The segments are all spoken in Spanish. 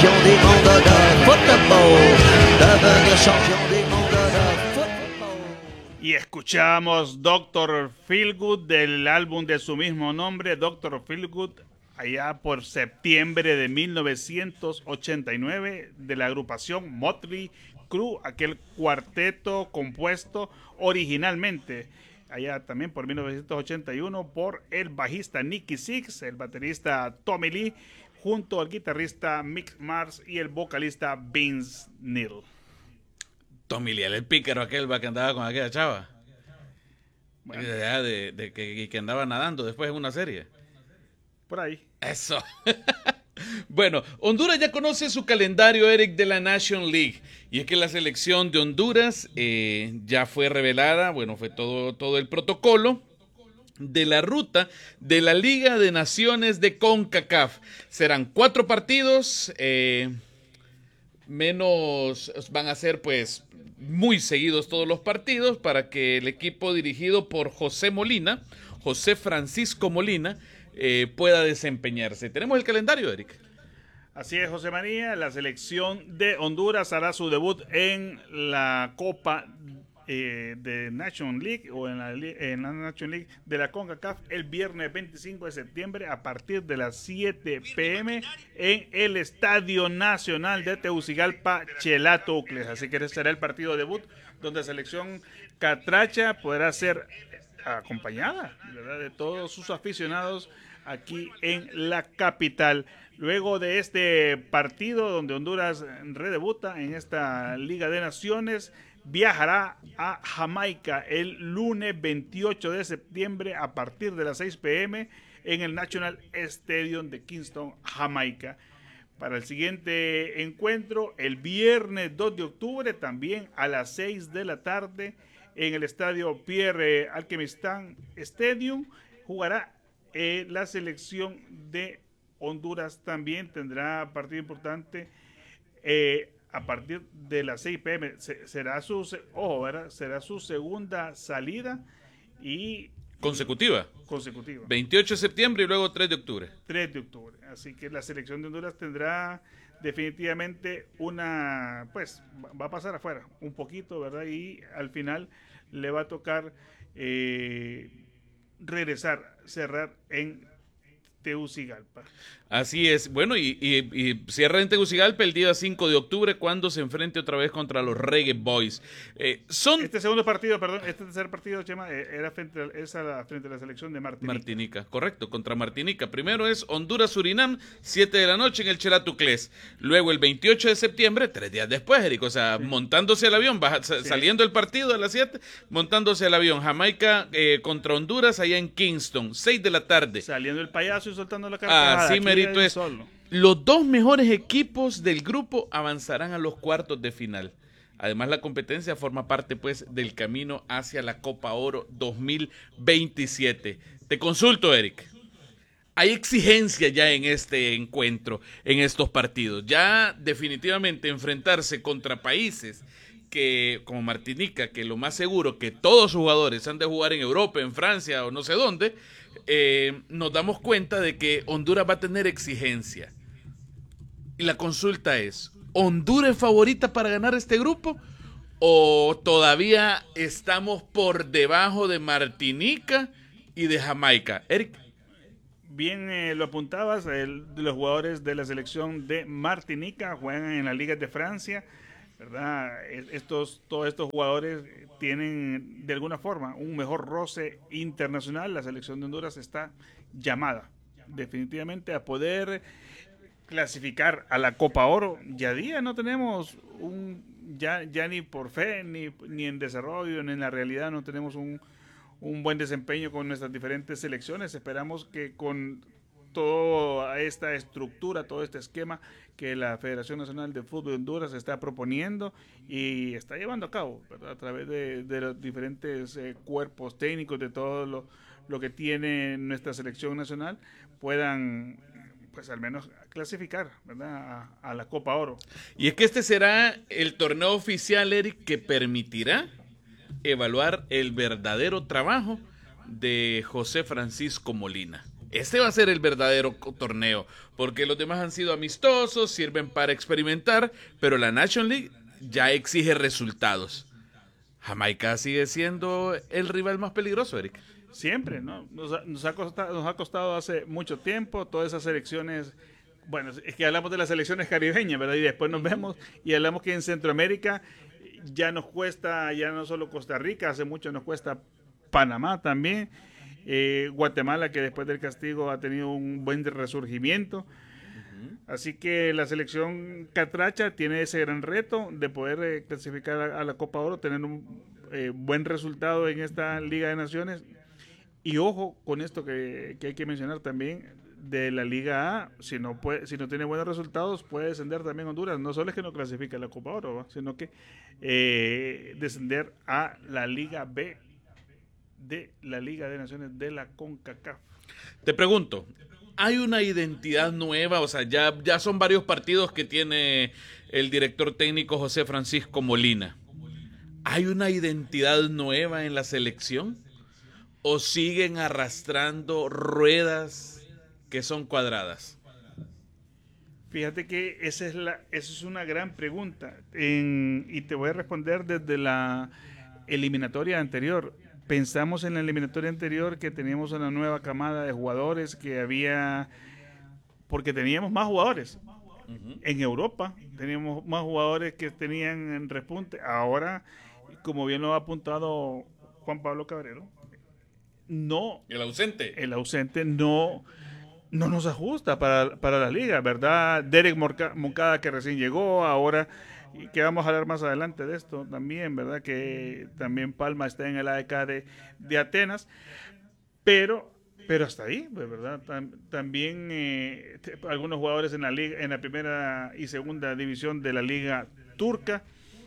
champion du monde de football, devenir champion du monde de football. Y escuchamos Dr. Feelgood del álbum de su mismo nombre, Dr. Feelgood, allá por septiembre de 1989, de la agrupación Motley Crue, aquel cuarteto compuesto originalmente allá también por 1981 por el bajista Nicky Six, el baterista Tommy Lee, junto al guitarrista Mick Mars y el vocalista Vince Neil. Tommy Lee, el pícaro aquel que andaba con aquella chava. Bueno, Que andaba nadando después en una serie. por ahí. Eso. Bueno, Honduras ya conoce su calendario, Eric, de la National League. Y es que la selección de Honduras ya fue revelada, bueno, fue todo el protocolo de la ruta de la Liga de Naciones de CONCACAF. Serán 4 partidos, van a ser pues muy seguidos todos los partidos para que el equipo dirigido por José Francisco Molina, pueda desempeñarse. ¿Tenemos el calendario, Eric? Así es, José María. La selección de Honduras hará su debut en la Copa de National League o en la National League de la CONCACAF el viernes 25 de septiembre a partir de las 7 p.m. en el Estadio Nacional de Tegucigalpa, Chelato Ucles. Así que ese será el partido debut donde la selección catracha podrá ser acompañada, ¿verdad?, de todos sus aficionados aquí en la capital. Luego de este partido donde Honduras redebuta en esta Liga de Naciones, viajará a Jamaica el lunes 28 de septiembre a partir de las 6 p.m. en el National Stadium de Kingston, Jamaica. Para el siguiente encuentro, el viernes 2 de octubre, también a las 6 de la tarde, en el estadio Pierre Alquemistan Stadium, jugará la selección de Honduras. También tendrá partido importante a partir de las 6 p.m. Será su segunda salida y consecutiva. 28 de septiembre y luego 3 de octubre. 3 de octubre. Así que la selección de Honduras tendrá definitivamente va a pasar afuera un poquito, ¿verdad? Y al final le va a tocar cerrar en Tegucigalpa. Así es. Bueno, y cierra en Tegucigalpa el día 5 de octubre cuando se enfrente otra vez contra los Reggae Boys. Este tercer partido, Chema, era frente a la selección de Martinica. Correcto, contra Martinica. Primero es Honduras-Surinam, 7 de la noche en el Chelato Ucles. Luego el 28 de septiembre, 3 días después, Eric, o sea, sí, montándose el avión, saliendo el partido a las 7, montándose el avión. Jamaica contra Honduras allá en Kingston, 6 de la tarde. Saliendo el payaso y soltando la carcajada. Así merito es. Los 2 mejores equipos del grupo avanzarán a los cuartos de final. Además, la competencia forma parte pues del camino hacia la Copa Oro 2027. Te consulto, Eric. Hay exigencia ya en este encuentro, en estos partidos. Ya definitivamente enfrentarse contra países como Martinica, que lo más seguro que todos sus jugadores han de jugar en Europa, en Francia o no sé dónde, nos damos cuenta de que Honduras va a tener exigencia. Y la consulta es, ¿Honduras es favorita para ganar este grupo? ¿O todavía estamos por debajo de Martinica y de Jamaica? Eric. Bien, lo apuntabas, los jugadores de la selección de Martinica juegan en la Liga de Francia, ¿verdad? Todos estos jugadores tienen de alguna forma un mejor roce internacional. La selección de Honduras está llamada definitivamente a poder clasificar a la Copa Oro. Ya no tenemos ya ni por fe, ni en desarrollo, ni en la realidad no tenemos un buen desempeño con nuestras diferentes selecciones. Esperamos que con toda esta estructura, todo este esquema que la Federación Nacional de Fútbol de Honduras está proponiendo y está llevando a cabo, ¿verdad?, a través de los diferentes cuerpos técnicos, de todo lo que tiene nuestra selección nacional, puedan pues al menos clasificar, ¿verdad?, a la Copa Oro. Y es que este será el torneo oficial, Eric, que permitirá evaluar el verdadero trabajo de José Francisco Molina. Este va a ser el verdadero torneo, porque los demás han sido amistosos, sirven para experimentar, pero la National League ya exige resultados. Jamaica sigue siendo el rival más peligroso, Eric. Siempre, ¿no? Nos ha costado hace mucho tiempo todas esas selecciones. Bueno, es que hablamos de las selecciones caribeñas, ¿verdad? Y después nos vemos y hablamos que en Centroamérica ya nos cuesta, ya no solo Costa Rica, hace mucho nos cuesta Panamá también. Guatemala, que después del castigo ha tenido un buen resurgimiento. Así que la selección catracha tiene ese gran reto de poder clasificar a la Copa Oro, tener un buen resultado en esta Liga de Naciones. Y ojo con esto que hay que mencionar también de la Liga A, si no tiene buenos resultados puede descender también Honduras. No solo es que no clasifica a la Copa Oro, ¿va? Sino que descender a la Liga B de la Liga de Naciones de la CONCACAF. Te pregunto, ¿hay una identidad nueva? O sea, ya son varios partidos que tiene el director técnico José Francisco Molina. ¿Hay una identidad nueva en la selección? ¿O siguen arrastrando ruedas que son cuadradas? Fíjate que esa es una gran pregunta y te voy a responder desde la eliminatoria anterior. Pensamos en la eliminatoria anterior que teníamos una nueva camada de jugadores porque teníamos más jugadores. En Europa teníamos más jugadores que tenían en repunte. Ahora, como bien lo ha apuntado Juan Pablo Cabrero, El ausente no nos ajusta para la liga, ¿verdad? Derek Moncada, que recién llegó, ahora, y que vamos a hablar más adelante de esto también, ¿verdad? Que también Palma está en el AEK de Atenas, pero hasta ahí, pues, ¿verdad? También algunos jugadores en la liga, en la primera y segunda división de la liga turca.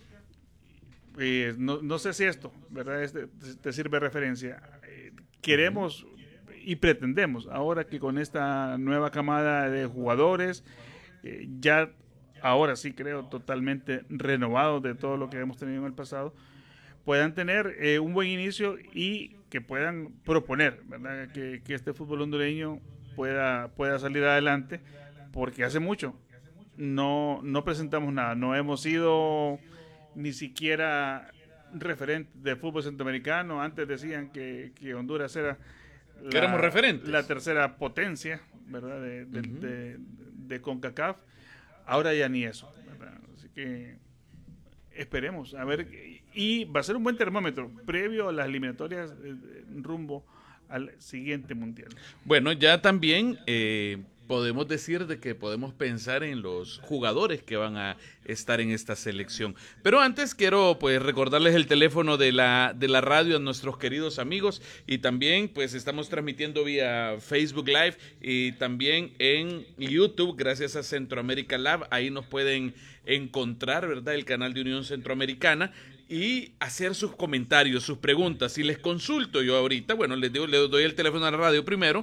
No sé si esto, ¿verdad? Te sirve de referencia. Queremos y pretendemos ahora que con esta nueva camada de jugadores, ya ahora sí creo totalmente renovados de todo lo que hemos tenido en el pasado, puedan tener un buen inicio y que puedan proponer, ¿verdad? Que este fútbol hondureño pueda salir adelante, porque hace mucho no presentamos nada, no hemos sido ni siquiera referente de fútbol centroamericano. Antes decían que Honduras era éramos referentes, la tercera potencia, ¿verdad? De CONCACAF. Ahora ya ni eso, ¿verdad? Así que esperemos a ver, y va a ser un buen termómetro previo a las eliminatorias rumbo al siguiente mundial. Bueno, ya también podemos decir de que podemos pensar en los jugadores que van a estar en esta selección. Pero antes quiero pues recordarles el teléfono de la radio a nuestros queridos amigos, y también pues estamos transmitiendo vía Facebook Live y también en YouTube gracias a Centroamérica Lab. Ahí nos pueden encontrar, ¿verdad? El canal de Unión Centroamericana, y hacer sus comentarios, sus preguntas. Si les consulto yo ahorita, bueno, les doy el teléfono a la radio primero,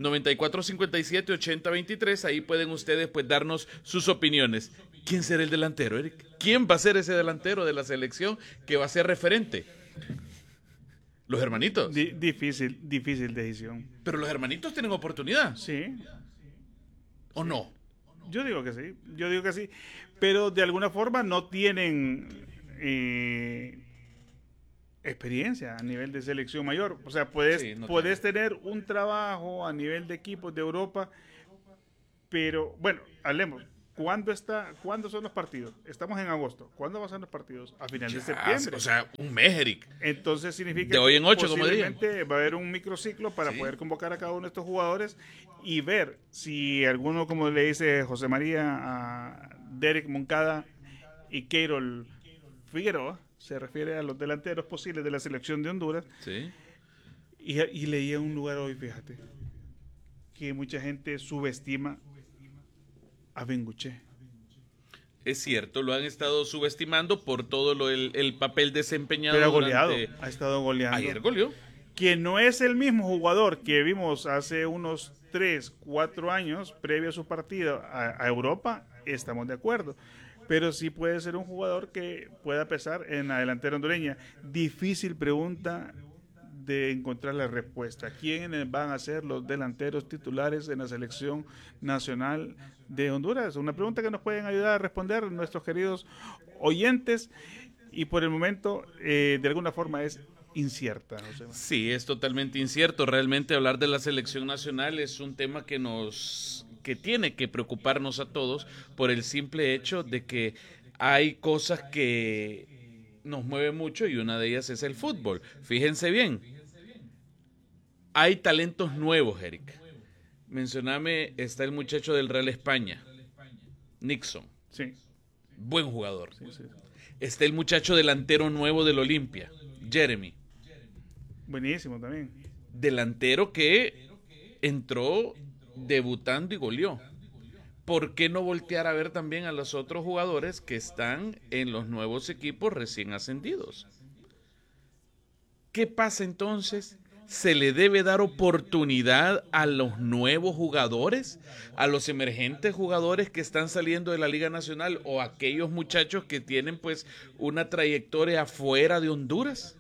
9457-8023, ahí pueden ustedes pues darnos sus opiniones. ¿Quién será el delantero, Eric? ¿Quién va a ser ese delantero de la selección que va a ser referente? ¿Los hermanitos? Difícil decisión. Pero los hermanitos tienen oportunidad. Sí. ¿O no? Yo digo que sí, pero de alguna forma no tienen experiencia a nivel de selección mayor. O sea, puedes tener un trabajo a nivel de equipos de Europa, pero bueno, hablemos. ¿Cuándo son los partidos? Estamos en agosto. ¿Cuándo van a ser los partidos? A final de septiembre. O sea, un mes, Eric. Entonces significa de hoy en 8, como dirían. Va a haber un microciclo para poder convocar a cada uno de estos jugadores y ver si alguno, como le dice José María a Derek Moncada y Keirol Figueroa, se refiere a los delanteros posibles de la selección de Honduras. Sí. Y leí en un lugar hoy, fíjate, que mucha gente subestima a Benguche. Es cierto, lo han estado subestimando por todo el papel desempeñado. Pero ha estado goleando. Ayer goleó. Que no es el mismo jugador que vimos hace unos 3, 4 años, previo a su partido a Europa, estamos de acuerdo. Pero sí puede ser un jugador que pueda pesar en la delantera hondureña. Difícil pregunta de encontrar la respuesta. ¿Quiénes van a ser los delanteros titulares en la selección nacional de Honduras? Una pregunta que nos pueden ayudar a responder nuestros queridos oyentes, y por el momento de alguna forma es incierta. José. Sí, es totalmente incierto. Realmente hablar de la selección nacional es un tema que tiene que preocuparnos a todos por el simple hecho de que hay cosas que nos mueven mucho y una de ellas es el fútbol. Fíjense bien, hay talentos nuevos, Eric. Mencioname, está el muchacho del Real España, Nixon. Sí. Buen jugador. Sí, sí. Está el muchacho delantero nuevo del Olimpia, Jeremy. Buenísimo también. Delantero que entró debutando y goleó. ¿Por qué no voltear a ver también a los otros jugadores que están en los nuevos equipos recién ascendidos? ¿Qué pasa entonces? ¿Se le debe dar oportunidad a los nuevos jugadores, a los emergentes jugadores que están saliendo de la Liga Nacional o a aquellos muchachos que tienen pues una trayectoria afuera de Honduras?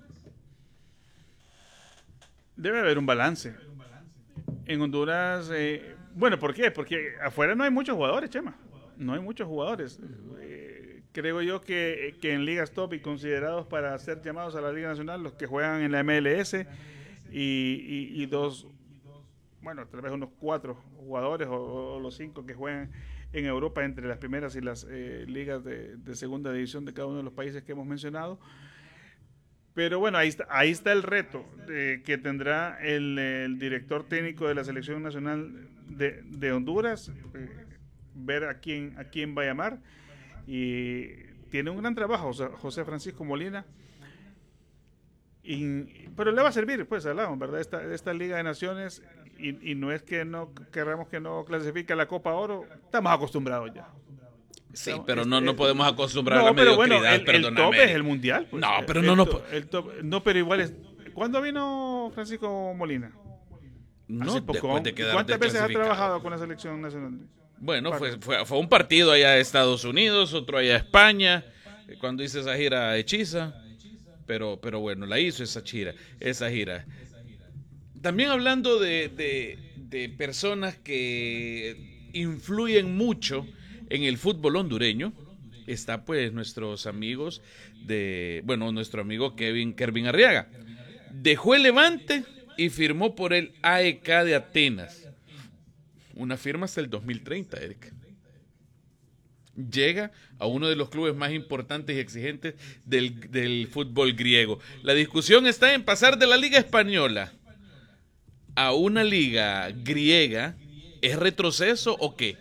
Debe haber un balance. En Honduras, bueno, ¿por qué? Porque afuera no hay muchos jugadores, Chema. No hay muchos jugadores. Creo yo que en ligas top y considerados para ser llamados a la Liga Nacional, los que juegan en la MLS y dos, bueno, tal vez unos 4 jugadores o los 5 que juegan en Europa entre las primeras y las ligas de segunda división de cada uno de los países que hemos mencionado. Pero bueno, ahí está el reto que tendrá el director técnico de la Selección Nacional de Honduras, ver a quién va a llamar. Y tiene un gran trabajo José Francisco Molina, pero le va a servir, pues, hablamos, ¿verdad? Esta Liga de Naciones, y no es que no queramos que no clasifique a la Copa Oro, estamos acostumbrados ya. Sí, pero no podemos acostumbrar a la pero mediocridad, bueno, el top es el mundial. Pues. No, pero no. No, pero igual es. ¿Cuándo vino Francisco Molina? No, hace poco. después de quedar ¿Cuántas veces ha desclasificado? trabajado con la selección nacional? Bueno, fue un partido allá de Estados Unidos, otro allá de España, cuando hice esa gira hechiza, pero bueno, la hizo esa gira. También hablando de personas que influyen mucho en el fútbol hondureño, está pues nuestros amigos nuestro amigo Kervin Arriaga. Dejó el Levante y firmó por el AEK de Atenas. Una firma hasta el 2030, Eric. Llega a uno de los clubes más importantes y exigentes del fútbol griego. La discusión está en pasar de la Liga Española a una liga griega. ¿Es retroceso o qué?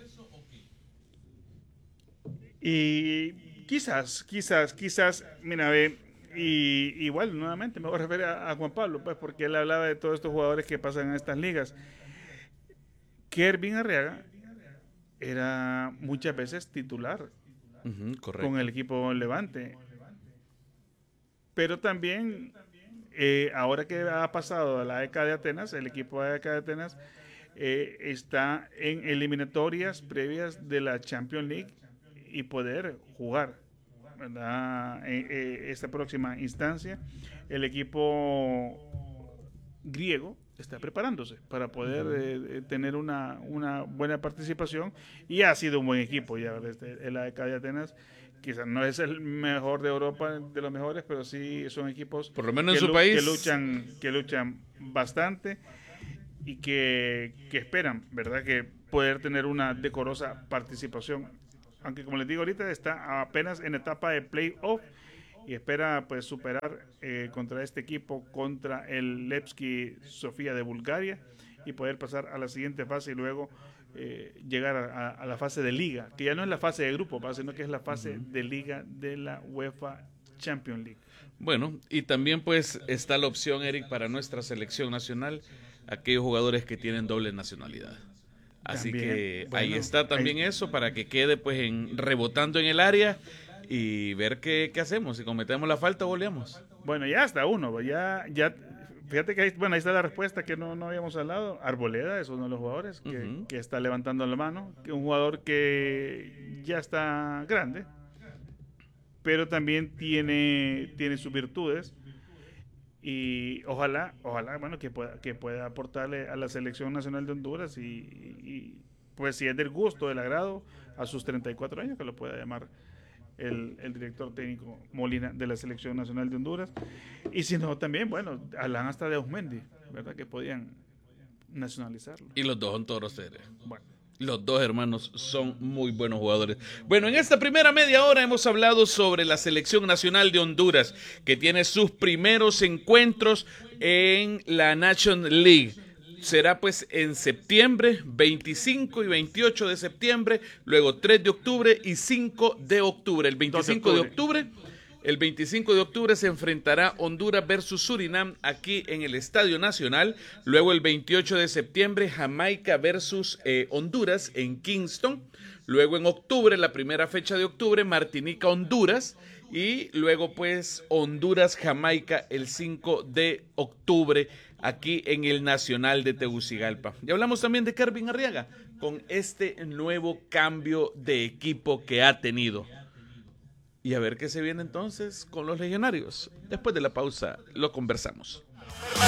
Y quizás, mira, y igual, nuevamente, me voy a referir a Juan Pablo, pues, porque él hablaba de todos estos jugadores que pasan en estas ligas. Kervin Arriaga era muchas veces titular con el equipo Levante. Pero también, ahora que ha pasado a la AEK de Atenas, el equipo AEK de Atenas está en eliminatorias previas de la Champions League y poder jugar, ¿verdad? Esta próxima instancia, el equipo griego está preparándose para poder tener una buena participación, y ha sido un buen equipo ya. El AEK de Atenas quizás no es el mejor de Europa, de los mejores, pero sí son equipos por lo menos en su país que luchan bastante y que esperan, ¿verdad?, que poder tener una decorosa participación, aunque como les digo ahorita está apenas en etapa de playoff y espera pues superar contra este equipo, contra el Levski Sofía de Bulgaria, y poder pasar a la siguiente fase y luego llegar a la fase de liga, que ya no es la fase de grupo, sino que es la fase de liga de la UEFA Champions League. Bueno, y también pues está la opción, Eric, para nuestra selección nacional, aquellos jugadores que tienen doble nacionalidad. Así También, que bueno, ahí está también eso, para que quede pues rebotando en el área y ver qué hacemos. Si cometemos la falta, goleamos. Bueno, ya hasta uno, ya fíjate que ahí está la respuesta que no habíamos hablado. Arboleda es uno de los jugadores que está levantando la mano, que un jugador que ya está grande, pero también tiene sus virtudes, y ojalá, bueno, que pueda aportarle a la selección nacional de Honduras y pues si es del gusto, del agrado, a sus 34 años, que lo pueda llamar el director técnico Molina de la selección nacional de Honduras. Y si no, también, bueno, hablan hasta de Ausmendi, ¿verdad? Que podían nacionalizarlo. Y los dos son toros seres. Bueno. Los dos hermanos son muy buenos jugadores. Bueno, en esta primera media hora hemos hablado sobre la selección nacional de Honduras, que tiene sus primeros encuentros en la National League. Será pues en septiembre, 25 y 28 de septiembre, luego 3 de octubre y 5 de octubre. El 25 de octubre. El 25 de octubre se enfrentará Honduras versus Surinam aquí en el Estadio Nacional. Luego el 28 de septiembre Jamaica versus Honduras en Kingston. Luego en octubre, la primera fecha de octubre, Martinica, Honduras. Y luego pues Honduras-Jamaica el 5 de octubre aquí en el Nacional de Tegucigalpa. Y hablamos también de Kervin Arriaga con este nuevo cambio de equipo que ha tenido. Y a ver qué se viene entonces con los legionarios. Después de la pausa lo conversamos.